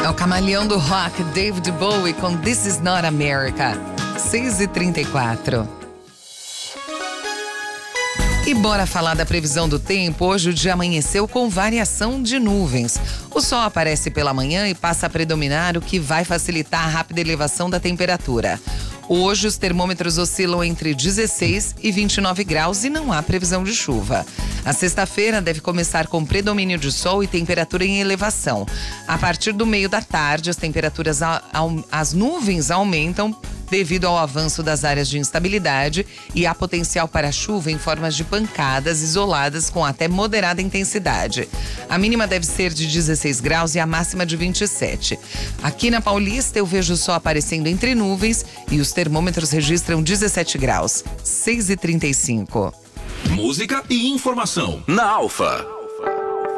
É o camaleão do rock, David Bowie, com This Is Not America. 6h34. E bora falar da previsão do tempo. Hoje o dia amanheceu com variação de nuvens. O sol aparece pela manhã e passa a predominar, o que vai facilitar a rápida elevação da temperatura. Hoje os termômetros oscilam entre 16 e 29 graus e não há previsão de chuva. A sexta-feira deve começar com predomínio de sol e temperatura em elevação. A partir do meio da tarde, as nuvens aumentam devido ao avanço das áreas de instabilidade e há potencial para chuva em formas de pancadas isoladas com até moderada intensidade. A mínima deve ser de 16 graus e a máxima de 27. Aqui na Paulista eu vejo o sol aparecendo entre nuvens e os termômetros registram 17 graus. 6h35. Música e informação na Alfa.